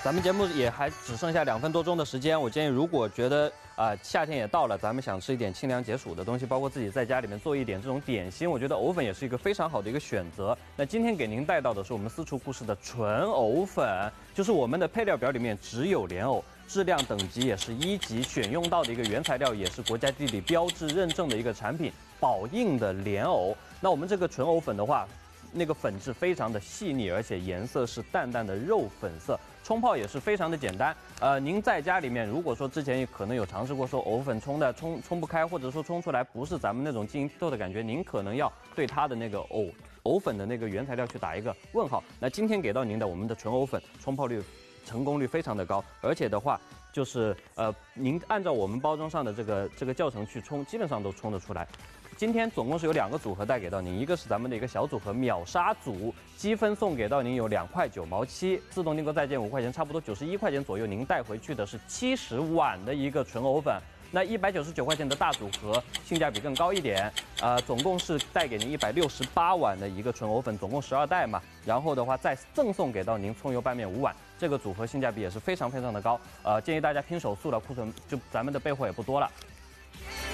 咱们节目也还只剩下2分多钟的时间，我建议如果觉得夏天也到了，咱们想吃一点清凉解暑的东西，包括自己在家里面做一点这种点心，我觉得藕粉也是一个非常好的一个选择。那今天给您带到的是我们私厨故事的纯藕粉，就是我们的配料表里面只有莲藕，质量等级也是1级，选用到的一个原材料也是国家地理标志认证的一个产品，宝应的莲藕。那我们这个纯藕粉的话，那个粉质非常的细腻，而且颜色是淡淡的肉粉色，冲泡也是非常的简单。您在家里面如果说之前也可能有尝试过说藕粉冲不开，或者说冲出来不是咱们那种晶莹剔透的感觉，您可能要对它的那个藕粉的那个原材料去打一个问号。那今天给到您的我们的纯藕粉冲泡率成功率非常的高，而且的话就是您按照我们包装上的这个教程去冲，基本上都冲得出来。今天总共是有2个组合带给到您，一个是咱们的一个小组合秒杀组，积分送给到您有2块9毛7，自动订购再减5块钱，差不多91块钱左右，您带回去的是70碗的一个纯藕粉。那199块钱的大组合性价比更高一点，总共是带给您168碗的一个纯藕粉，总共12袋嘛。然后的话再赠送给到您葱油拌面5碗，这个组合性价比也是非常非常的高。建议大家拼手速了，库存就咱们的备货也不多了。